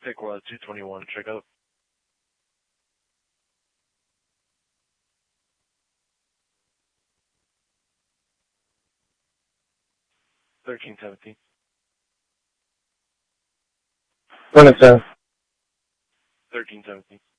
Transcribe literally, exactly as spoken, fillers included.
Pick one, two twenty-one, check out. thirteen seventeen. twenty-seven. thirteen seventeen.